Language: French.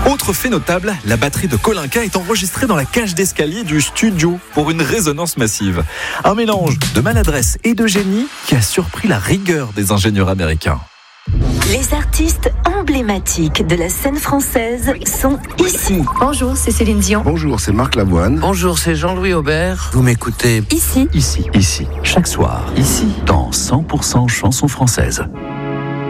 Autre fait notable, la batterie de Kolinka est enregistrée dans la cage d'escalier du studio pour une résonance massive. Un mélange de maladresse et de génie qui a surpris la rigueur des ingénieurs américains. Les artistes emblématiques de la scène française sont ici. Bonjour, c'est Céline Dion. Bonjour, c'est Marc Lavoine. Bonjour, c'est Jean-Louis Aubert. Vous m'écoutez Ici. Ici, chaque soir, ici, dans 100% chansons françaises.